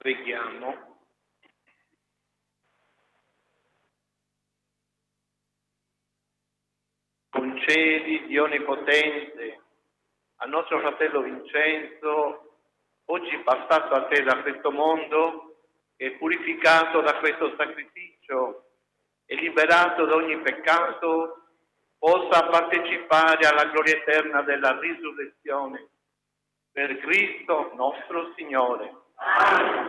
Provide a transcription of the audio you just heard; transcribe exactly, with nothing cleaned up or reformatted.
Preghiamo. Concedi, Dio Onnipotente, al nostro fratello Vincenzo, oggi passato a te da questo mondo e purificato da questo sacrificio e liberato da ogni peccato, possa partecipare alla gloria eterna della risurrezione. Per Cristo nostro Signore. Amen.